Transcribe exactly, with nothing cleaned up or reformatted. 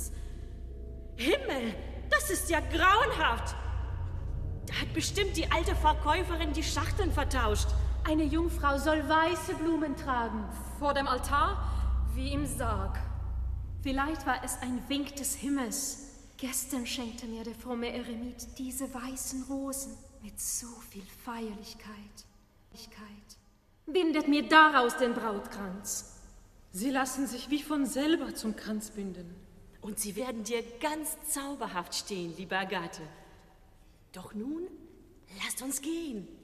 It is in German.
Kranz. Himmel, das ist ja grauenhaft. Da hat bestimmt die alte Verkäuferin die Schachteln vertauscht. Eine Jungfrau soll weiße Blumen tragen. Vor dem Altar, wie im Sarg. Vielleicht war es ein Wink des Himmels. Gestern schenkte mir der fromme Eremit diese weißen Rosen mit so viel Feierlichkeit. Bindet mir daraus den Brautkranz. Sie lassen sich wie von selber zum Kranz binden. Und sie werden dir ganz zauberhaft stehen, liebe Agathe. Doch nun, lasst uns gehen.